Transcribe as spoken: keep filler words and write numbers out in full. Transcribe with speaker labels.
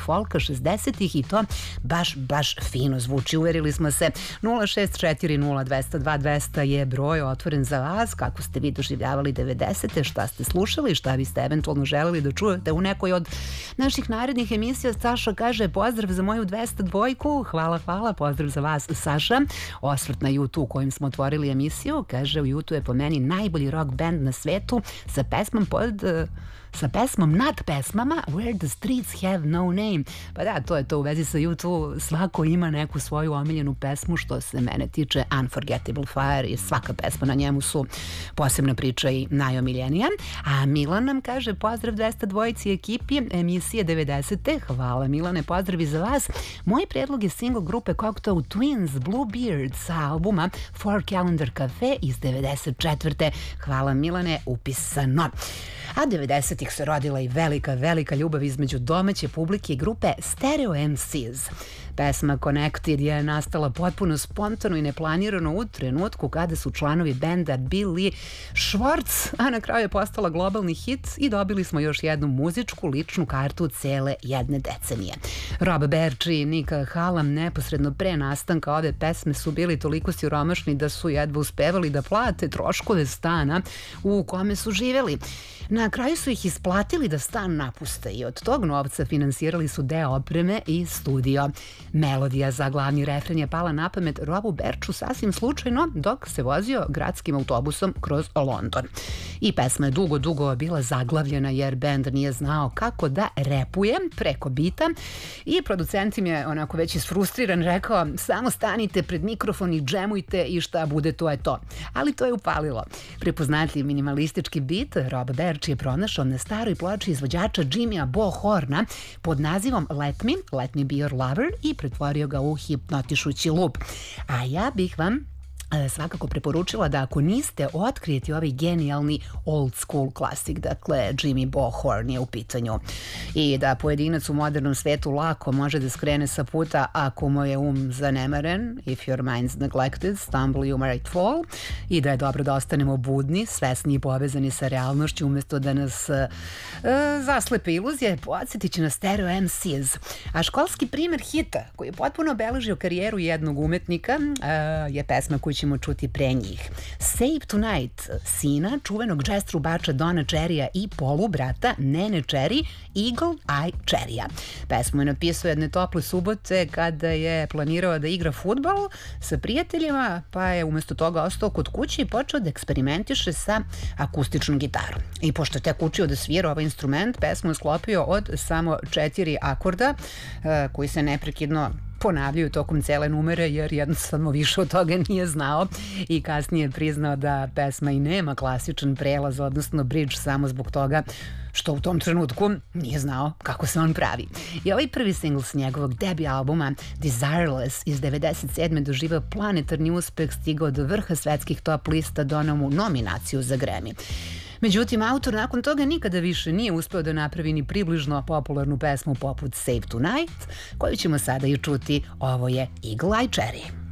Speaker 1: folka šezdesetih i to baš, baš fino zvuči. Uverili smo se. nula šest četiri nula dva zero dva dva zero zero je broj otvoren za vas. Kako ste vi doživljavali devedesete, šta ste slušali, šta biste eventualno želeli da čujete u nekoj od naših narednih emisija. Saša kaže pozdrav za moju dvesta dvojku. Hvala, hvala, pozdrav za vas, Saša. Osvrt na YouTube kojim smo otvorili emisiju. Kaže, u YouTube je po meni najbolji rock band na svetu sa pesmom pod... sa pesmom nad pesmama Where the Streets Have No Name. Pa da, to je to u vezi sa YouTube. Svako ima neku svoju omiljenu pesmu. Što se mene tiče, Unforgettable Fire i svaka pesma na njemu su posebna priča i najomiljenija. A Milan nam kaže pozdrav dvesta dvojici ekipi emisije devedesete. Hvala Milane, pozdrav i za vas. Moj predlog je single grupe Cocteau Twins Bluebeard sa albuma Four Calendar Cafe iz devedeset četvrte. Hvala Milane, upisano. A devedesetih se rodila i velika, velika ljubav između domaće publike i grupe Stereo M Cs. Pesma Connected je nastala potpuno spontano i neplanirano u trenutku kada su članovi benda bili Schwartz, a na kraju je postala globalni hit i dobili smo još jednu muzičku ličnu kartu cele jedne decenije. Rob Berči i Nick Hallam neposredno pre nastanka ove pesme su bili toliko siromašni da su jedva uspevali da plate troškove stana u kome su živeli. Na kraju su ih isplatili da stan napuste i od tog novca finansirali su deo opreme i studio. Melodija za glavni refren je pala na pamet Robu Berču sasvim slučajno dok se vozio gradskim autobusom kroz London. I pesma je dugo, dugo bila zaglavljena jer bend nije znao kako da repuje preko bita i producent im je onako već isfrustriran rekao samo stanite pred mikrofon i džemujte i šta bude to je to. Ali to je upalilo. Prepoznatljiv minimalistički bit Rob Berč je pronašao na staroj ploči izvođača Jimmya Bohorna pod nazivom Let Me, Let Me Be Your Lover i pretvorio ga u hipnotišući lup. A ja bih vam svakako preporučila da ako niste otkrijeti ovaj genijalni old school klasik, dakle Jimmy Bohorn je u pitanju i da pojedinac u modernom svetu lako može da skrene sa puta ako mu je um zanemaren, if your mind's neglected, stumble you might fall, i da je dobro da ostanemo budni, svesni i povezani sa realnošću umjesto da nas uh, zaslepe iluzije. Podsjetit će na Stereo M Cs. A školski primer hita koji je potpuno obeležio karijeru jednog umetnika uh, je pesma koju ćemo čuti pre njih. Save Tonight, sina čuvenog jazz trubača Dona Cherrya i polubrata Nene Cherry, Eagle Eye Cherrya. Pesmu je napisao jedne tople subote kada je planirao da igra fudbal sa prijateljima, pa je umesto toga ostao kod kuće i počeo da eksperimentiše sa akustičnom gitarom. I pošto je tek učio da svira ovaj instrument, pesmu je sklopio od samo četiri akorda koji se neprekidno ponavljaju tokom cele numere jer jednostavno više od toga nije znao i kasnije priznao da pesma i nema klasičan prelaz, odnosno bridge, samo zbog toga što u tom trenutku nije znao kako se on pravi. I ovaj prvi singl s njegovog debi albuma Desireless iz devedeset sedme doživao planetarni uspeh, stigao do vrha svetskih top lista, donao mu nominaciju za Grammy. Međutim, autor nakon toga nikada više nije uspeo da napravi ni približno popularnu pesmu poput Save Tonight, koju ćemo sada i čuti. Ovo je Eagle Eye Cherry.